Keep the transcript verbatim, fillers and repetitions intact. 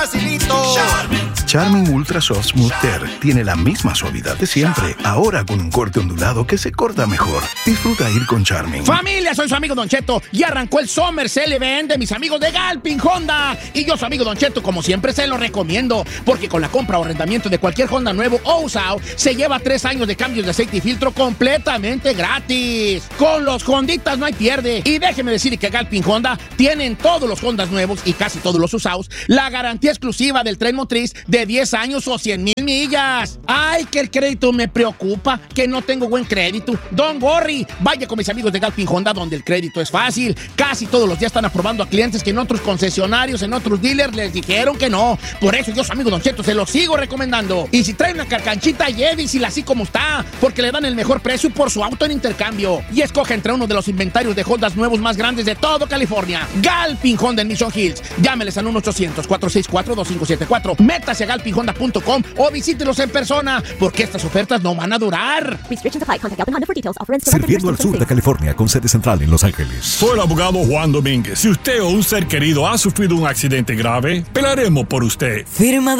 facilito. Charmin. Charmin Ultra Soft Smooth Tear tiene la misma suavidad de siempre, ahora con un corte ondulado que se corta mejor. Disfruta ir con Charmin. Familia, soy su amigo Don Cheto y arrancó el Summer Sale Event de mis amigos de Galpin Honda. Y yo, su amigo Don Cheto, como siempre se lo recomiendo, porque con la compra o arrendamiento de cualquier Honda nuevo o usado, se lleva tres años de cambios de aceite y filtro completamente gratis. Con los Honditas no hay pierde. Y déjeme decir que Galpin Honda tienen todos los Hondas nuevos y casi todos los usados la garantía exclusiva del tren motriz de diez años o cien mil millas. Ay, que el crédito me preocupa, que no tengo buen crédito. Don Gorri, vaya con mis amigos de Galpin Honda, donde el crédito es fácil. Casi todos los días están aprobando a clientes que en otros concesionarios, en otros dealers les dijeron que no. Por eso yo, su amigo Don Cheto, se lo sigo recomendando. Y si trae una carcanchita, llévisela así como está, porque le dan el mejor precio por su auto en intercambio. Y escoge entre uno de los inventarios de Hondas nuevos más grandes de todo California. Galpin Honda en Mission Hills. Llámeles al uno ochocientos, cuatro seis cuatro, dos cinco siete cuatro. Métase a galpin honda punto com o visítelos en persona, porque estas ofertas no van a durar. Sirviendo al sur de California con sede central en Los Ángeles. Soy el abogado Juan Domínguez. Si usted o un ser querido ha sufrido un accidente grave, pelaremos por usted. Firma